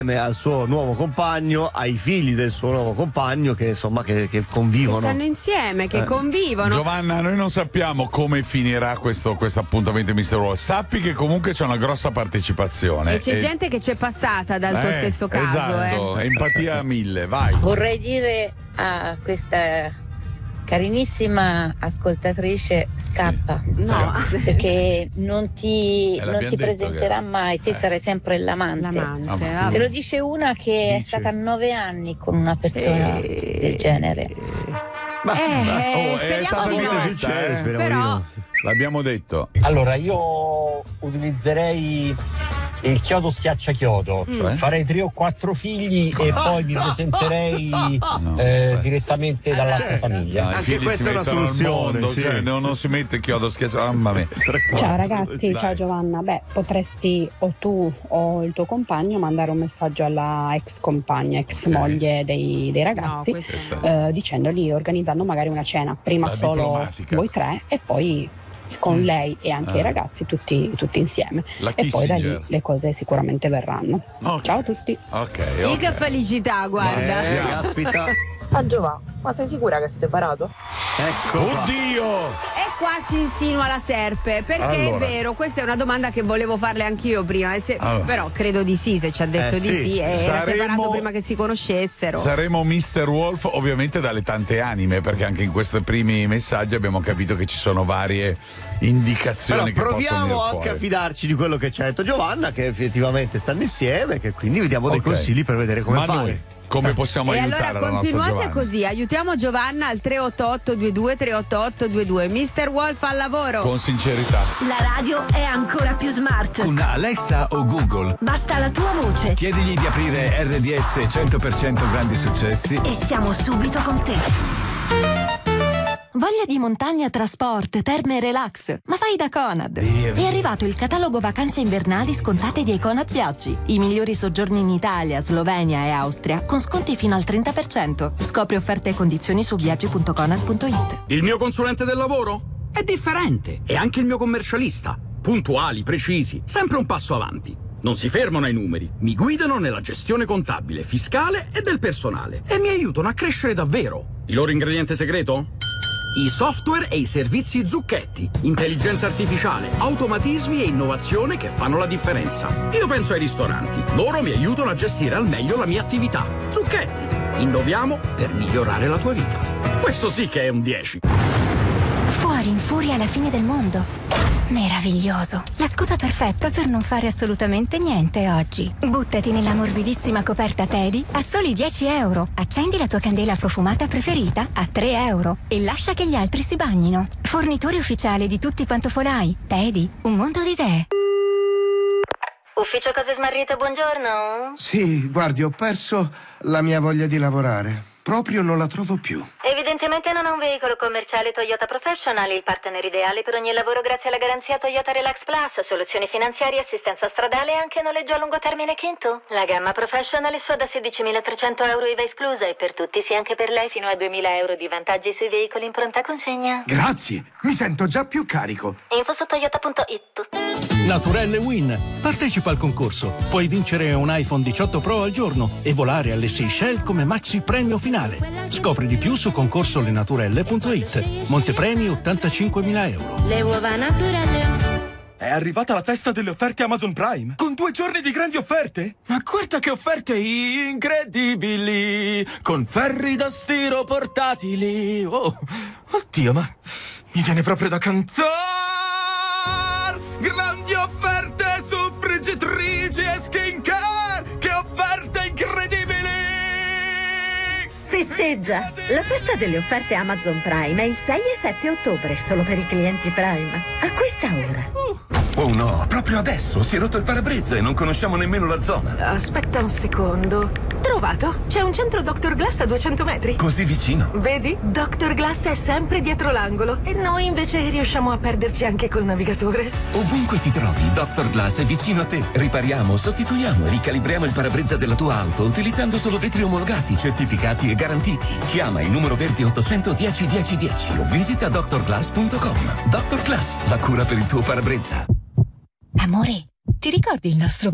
al suo nuovo compagno, ai figli del suo nuovo compagno che insomma che convivono. Che stanno insieme, che convivono. Giovanna, noi non sappiamo come finirà questo appuntamento di Mr. World. Sappi che comunque c'è una grossa partecipazione. E c'è gente che c'è passata dal tuo stesso caso. Esatto, empatia a 1000, vai. Vorrei dire a questa carinissima ascoltatrice scappa, No, perché non ti l'abbiamo presenterà detto mai, te sarai sempre l'amante. l'amante. Te lo dice una che è stata 9 anni con una persona del genere. è speriamo stata di no. diretta, Succede, speriamo Però- di no. L'abbiamo detto. Allora, io utilizzerei il chiodo schiaccia chiodo, farei 3 o 4 figli e poi mi presenterei direttamente dall'altra famiglia. No, i Anche figli questa si è una mettono al soluzione, mondo, sì. cioè, non si mette il chiodo schiacciato, mamma mia. Ciao ragazzi, Dai. ciao Giovanna. Beh, potresti o tu o il tuo compagno mandare un messaggio alla ex compagna, ex moglie dei No, ragazzi, questo no. dicendogli, organizzando magari una cena, prima La solo diplomatica. voi 3 e poi con lei e anche i ragazzi tutti insieme. La E poi da lì Kissinger. le cose sicuramente verranno. Ok. Ciao a tutti. Ok. Che felicità, guarda. Caspita. Ah Giova, ma sei sicura che è separato? Ecco qua. Oddio! E qua si insinua la serpe, perché Allora. è vero, questa è una domanda che volevo farle anch'io prima, Allora. però credo di sì, se ci ha detto di sì. sì, era Saremo- separato prima che si conoscessero. Saremo Mr. Wolf ovviamente dalle tante anime, perché anche in questi primi messaggi abbiamo capito che ci sono varie indicazioni Però che possono proviamo venire anche a fuori. fidarci di quello che ci ha detto Giovanna, che effettivamente stanno insieme, che quindi vi diamo dei Ok. consigli per vedere come Ma fare. noi come possiamo E aiutare allora la nostra continuate Giovanna? così, aiutiamo Giovanna al 38822 38822. Mr. Wolf al lavoro. Con sincerità. La radio è ancora più smart. Con Alexa o Google. Basta la tua voce Chiedigli di aprire RDS 100% grandi successi. e siamo subito con te. Voglia di montagna, trasport, terme e relax? Ma vai da Conad! È arrivato il catalogo vacanze invernali scontate di Conad Viaggi. I migliori soggiorni in Italia, Slovenia e Austria con sconti fino al 30%. Scopri offerte e condizioni su viaggi.conad.it. Il mio consulente del lavoro è differente e anche il mio commercialista. Puntuali, precisi, sempre un passo avanti. Non si fermano ai numeri, mi guidano nella gestione contabile, fiscale e del personale e mi aiutano a crescere davvero. Il loro ingrediente segreto? I software e i servizi Zucchetti, intelligenza artificiale, automatismi e innovazione che fanno la differenza. Io penso ai ristoranti, loro mi aiutano a gestire al meglio la mia attività. Zucchetti, innoviamo per migliorare la tua vita. Questo sì che è un 10. Fuori in furia alla fine del mondo. Meraviglioso. La scusa perfetta per non fare assolutamente niente oggi. Buttati nella morbidissima coperta Teddy a soli 10 euro. Accendi la tua candela profumata preferita a 3 euro e lascia che gli altri si bagnino. Fornitore ufficiale di tutti i pantofolai. Teddy, un mondo di idee. Ufficio Cose Smarrite, buongiorno. Sì, guardi, ho perso la mia voglia di lavorare. Proprio non la trovo più. Evidentemente non ha un veicolo commerciale Toyota Professional, il partner ideale per ogni lavoro grazie alla garanzia Toyota Relax Plus, soluzioni finanziarie, assistenza stradale e anche noleggio a lungo termine Kinto. La gamma Professional è sua da 16.300 euro IVA esclusa e per tutti, sì anche per lei, fino a 2.000 euro di vantaggi sui veicoli in pronta consegna. Grazie, mi sento già più carico. Info su toyota.it. Naturelle Win. Partecipa al concorso. Puoi vincere un iPhone 18 Pro al giorno e volare alle Seychelles come maxi premio finale. Scopri di più su concorsolenaturelle.it. Montepremi 85.000 euro. Le uova naturelle. È arrivata la festa delle offerte Amazon Prime, con 2 giorni di grandi offerte. Ma guarda che offerte incredibili, con ferri da stiro portatili. Oh, oddio, ma mi viene proprio da cantare. Grandi offerte su friggitrici e skincare, che offerte incredibili. Festeggia! La festa delle offerte Amazon Prime è il 6 e 7 ottobre, solo per i clienti Prime. A questa ora. Oh no, proprio adesso si è rotto il parabrezza e non conosciamo nemmeno la zona. Aspetta un secondo. Trovato! C'è un centro Dr. Glass a 200 metri. Così vicino. Vedi? Dr. Glass è sempre dietro l'angolo e noi invece riusciamo a perderci anche col navigatore. Ovunque ti trovi, Dr. Glass è vicino a te. Ripariamo, sostituiamo e ricalibriamo il parabrezza della tua auto utilizzando solo vetri omologati, certificati e garantiti. Chiama il numero verde 810 1010 o visita drglass.com. Dr. Glass, la cura per il tuo parabrezza. Amore, ti ricordi il nostro